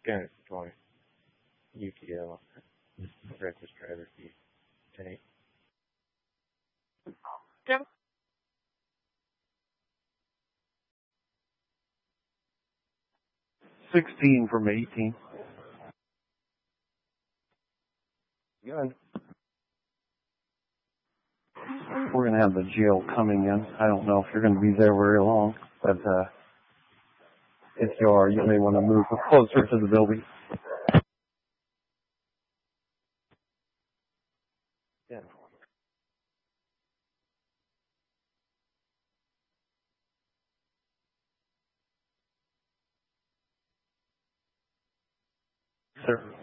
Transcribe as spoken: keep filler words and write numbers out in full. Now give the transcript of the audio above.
Again, it's twenty. U T L. Reckless driver fee. Tank. Yeah. Sixteen from eighteen. Gun. We're going to have the jail coming in. I don't know if you're going to be there very long, but uh, if you are, you may want to move closer to the building. Yeah. Sir.